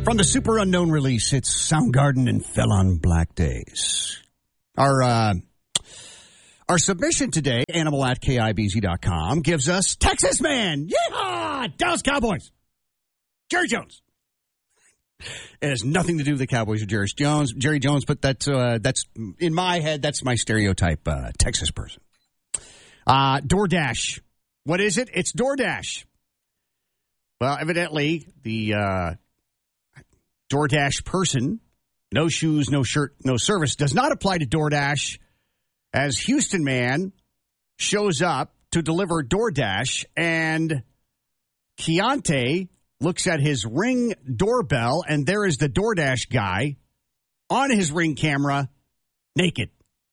From the super unknown release, it's Soundgarden and Fell on Black Days. Our submission today, animal@KIBZ.com, gives us Texas Man. Yeehaw! Dallas Cowboys. Jerry Jones. It has nothing to do with the Cowboys or Jerry Jones, but that's in my head, that's my stereotype Texas person. DoorDash. What is it? It's DoorDash. Well, evidently, the DoorDash person, no shoes, no shirt, no service, does not apply to DoorDash, as Houston man shows up to deliver DoorDash, and Keontae looks at his Ring doorbell, and there is the DoorDash guy on his Ring camera, naked.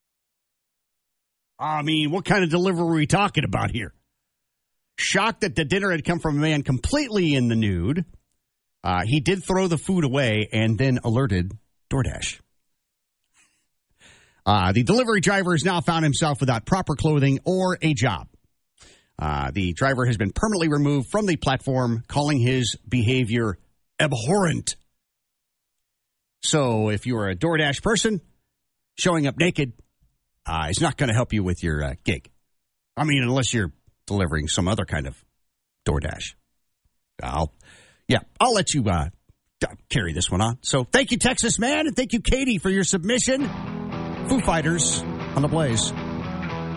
I mean, what kind of delivery are we talking about here? Shocked that the dinner had come from a man completely in the nude, he did throw the food away and then alerted DoorDash. The delivery driver has now found himself without proper clothing or a job. The driver has been permanently removed from the platform, calling his behavior abhorrent. So if you're a DoorDash person, showing up naked is not going to help you with your gig. I mean, unless you're delivering some other kind of DoorDash. I'll let you carry this one on. So thank you, Texas Man, and thank you, Katie, for your submission. Foo Fighters on the Blaze.